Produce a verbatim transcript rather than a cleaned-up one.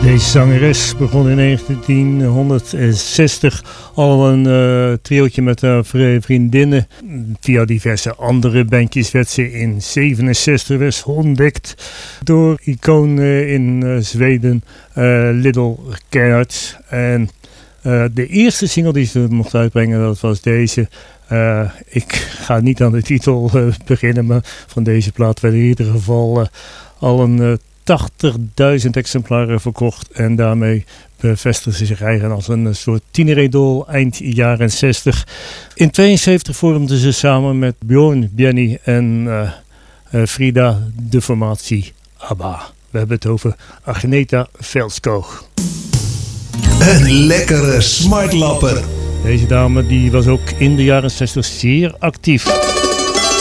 Deze zangeres begon in negentienhonderdzestig al een uh, triootje met haar vriendinnen. Via diverse andere bandjes werd ze in zevenenzestig werd ontdekt door icoon uh, in uh, Zweden, uh, Little Gerhard. En uh, de eerste single die ze mocht uitbrengen, dat was deze. Uh, ik ga niet aan de titel uh, beginnen, maar van deze plaat werd in ieder geval uh, al een uh, tachtigduizend exemplaren verkocht en daarmee bevestigde ze zich eigen als een soort tieneridool eind jaren zestig. In tweeënzeventig vormden ze samen met Björn, Benny en uh, uh, Frida de formatie ABBA. We hebben het over Agneta Fältskog. Een lekkere smartlapper. Deze dame die was ook in de jaren zestig zeer actief.